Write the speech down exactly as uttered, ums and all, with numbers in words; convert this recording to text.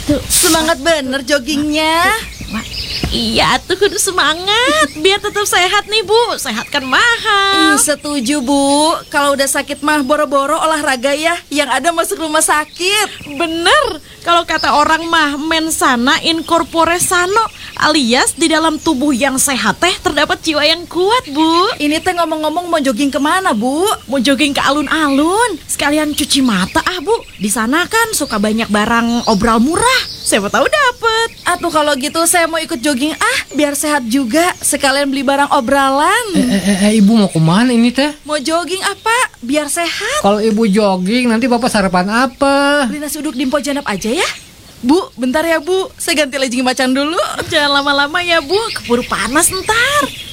Tuh, semangat bener joggingnya. Wah, iya tuh kudu semangat biar tetap sehat nih Bu. Sehat kan mahal. Ih, setuju Bu. Kalau udah sakit mah boro-boro olahraga ya. Yang ada masuk rumah sakit. Bener. Kalau kata orang mah mens sana in corpore sano, alias di dalam tubuh yang sehat teh terdapat jiwa yang kuat Bu. Ini teh ngomong-ngomong mau jogging kemana Bu? Mau jogging ke alun-alun, sekalian cuci mata ah Bu. Di sana kan suka banyak barang obral murah. Siapa tahu dapet. Atuh kalau gitu saya mau ikut jogging ah, biar sehat juga. Sekalian beli barang obralan. Eh, eh, eh, eh, ibu mau kemana ini teh? Mau jogging apa? Biar sehat. Kalau ibu jogging nanti bapak sarapan apa? Beli nasi uduk di Mpo Janap aja ya. Bu, bentar ya Bu. Saya ganti legging macan dulu. Jangan lama-lama ya Bu, keburu panas ntar.